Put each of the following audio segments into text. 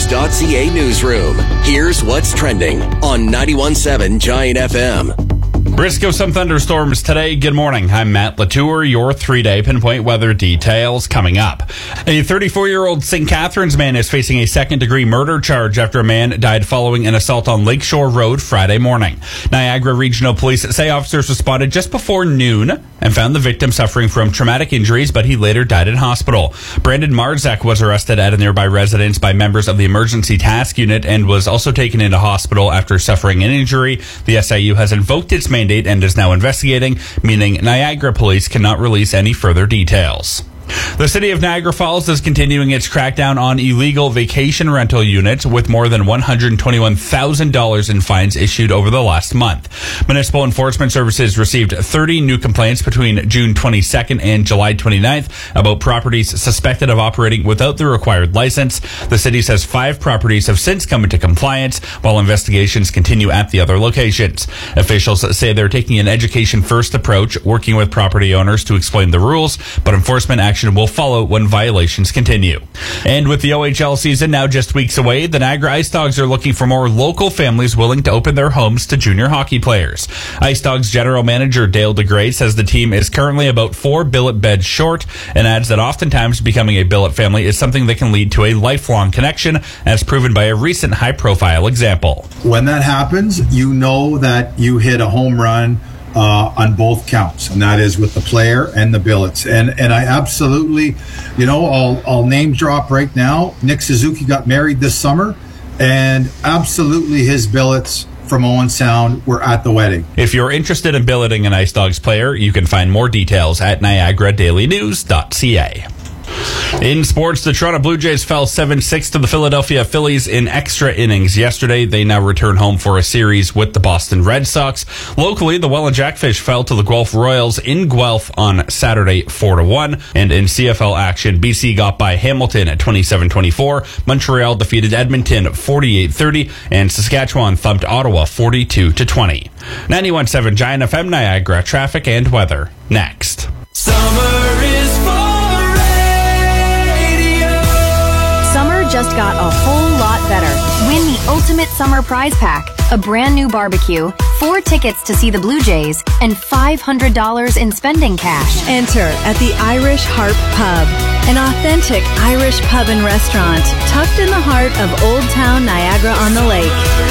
News.ca newsroom. Here's what's trending on 91.7 Giant FM. Briscoe, some thunderstorms today. Good morning. I'm Matt Latour. Your 3-day pinpoint weather details coming up. A 34-year-old St. Catharines man is facing a second-degree murder charge after a man died following an assault on Lakeshore Road Friday morning. Niagara Regional Police say officers responded just before noon and found the victim suffering from traumatic injuries, but he later died in hospital. Brandon Marzak was arrested at a nearby residence by members of the Emergency Task Unit and was also taken into hospital after suffering an injury. The SIU has invoked its mandate and is now investigating, meaning Niagara Police cannot release any further details. The city of Niagara Falls is continuing its crackdown on illegal vacation rental units with more than $121,000 in fines issued over the last month. Municipal Enforcement Services received 30 new complaints between June 22nd and July 29th about properties suspected of operating without the required license. The city says 5 properties have since come into compliance while investigations continue at the other locations. Officials say they're taking an education-first approach, working with property owners to explain the rules, but enforcement action will follow when violations continue. And with the OHL season now just weeks away, the Niagara Ice Dogs are looking for more local families willing to open their homes to junior hockey players. Ice Dogs General Manager Dale DeGray says the team is currently about 4 billet beds short and adds that oftentimes becoming a billet family is something that can lead to a lifelong connection, as proven by a recent high-profile example. When that happens, you know that you hit a home run on both counts, and that is with the player and the billets. And I absolutely, I'll name drop right now. Nick Suzuki got married this summer, and absolutely his billets from Owen Sound were at the wedding. If you're interested in billeting an Ice Dogs player, you can find more details at NiagaraDailyNews.ca. In sports, the Toronto Blue Jays fell 7-6 to the Philadelphia Phillies in extra innings yesterday. They now return home for a series with the Boston Red Sox. Locally, the Welland Jackfish fell to the Guelph Royals in Guelph on Saturday 4-1. And in CFL action, BC got by Hamilton at 27-24. Montreal defeated Edmonton 48-30. And Saskatchewan thumped Ottawa 42-20. 91.7 Giant FM Niagara, traffic and weather next. Summer is for just got a whole lot better. Win the ultimate summer prize pack, a brand new barbecue, 4 tickets to see the Blue Jays, and $500 in spending cash. Enter at the Irish Harp Pub, an authentic Irish pub and restaurant tucked in the heart of Old Town Niagara-on-the-Lake.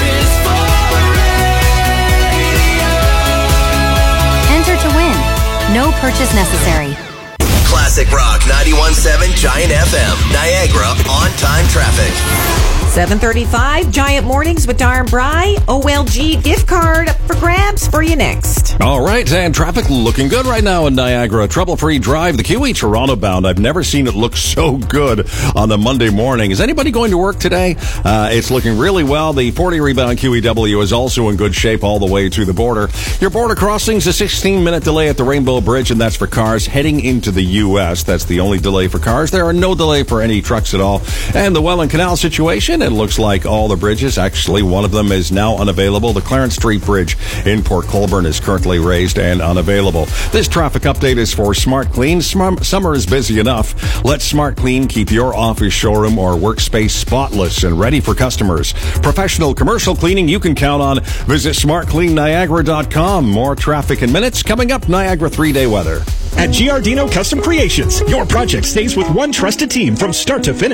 Enter to win. No purchase necessary. Classic Rock 91.7 Giant FM. Niagara on-time traffic. 7:35 Giant Mornings with Darren Bry. OLG gift card up for grabs for you next. All right, and traffic looking good right now in Niagara. Trouble-free drive, the QE Toronto bound. I've never seen it look so good on the Monday morning. Is anybody going to work today? It's looking really well. The 40 rebound QEW is also in good shape all the way to the border. Your border crossing's a 16-minute delay at the Rainbow Bridge, and that's for cars heading into the U.S. That's the only delay for cars. There are no delay for any trucks at all. And the Welland Canal situation, it looks like all the bridges, actually one of them is now unavailable. The Clarence Street Bridge in Port Colborne is currently raised and unavailable. This traffic update is for Smart Clean. Summer is busy enough. Let Smart Clean keep your office, showroom, or workspace spotless and ready for customers. Professional commercial cleaning you can count on. Visit smartcleanniagara.com. More traffic in minutes. Coming up, Niagara 3-day weather. At Giardino Custom Creations, your project stays with one trusted team from start to finish.